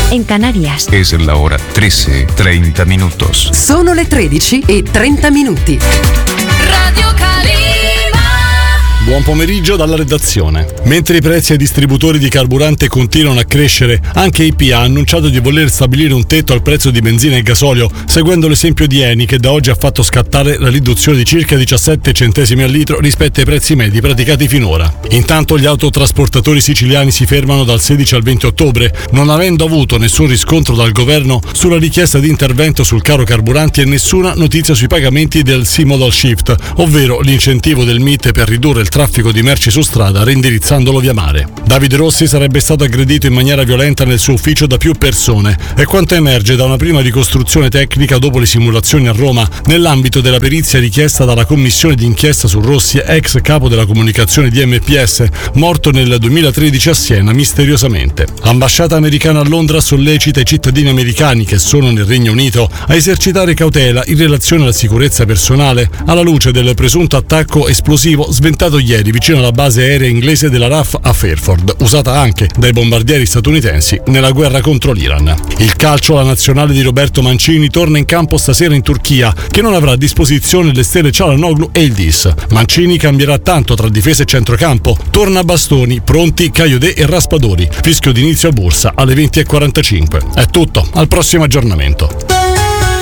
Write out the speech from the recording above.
en Canarias. Es la hora 13:30 minutos. Sono le 13:30. Radio Calima. Buon pomeriggio dalla redazione. Mentre i prezzi ai distributori di carburante continuano a crescere, anche EPA ha annunciato di voler stabilire un tetto al prezzo di benzina e gasolio, seguendo l'esempio di Eni, che da oggi ha fatto scattare la riduzione di circa 17 centesimi al litro rispetto ai prezzi medi praticati finora. Intanto gli autotrasportatori siciliani si fermano dal 16 al 20 ottobre, non avendo avuto nessun riscontro dal governo sulla richiesta di intervento sul caro carburanti e nessuna notizia sui pagamenti del C-Modal Shift, ovvero l'incentivo del MIT per ridurre il traffico di merci su strada reindirizzandolo via mare. Davide Rossi sarebbe stato aggredito in maniera violenta nel suo ufficio da più persone, è quanto emerge da una prima ricostruzione tecnica dopo le simulazioni a Roma nell'ambito della perizia richiesta dalla commissione d'inchiesta su Rossi, ex capo della comunicazione di MPS, morto nel 2013 a Siena misteriosamente. L'ambasciata americana a Londra sollecita i cittadini americani che sono nel Regno Unito a esercitare cautela in relazione alla sicurezza personale alla luce del presunto attacco esplosivo sventato ieri vicino alla base aerea inglese della RAF a Fairford, usata anche dai bombardieri statunitensi nella guerra contro l'Iran. Il calcio, la nazionale di Roberto Mancini torna in campo stasera in Turchia, che non avrà a disposizione le stelle Çalhanoğlu e il Dis. Mancini cambierà tanto tra difesa e centrocampo, torna a bastoni, pronti Kayode e Raspadori. Fischio d'inizio a Bursa alle 20:45. È tutto, al prossimo aggiornamento.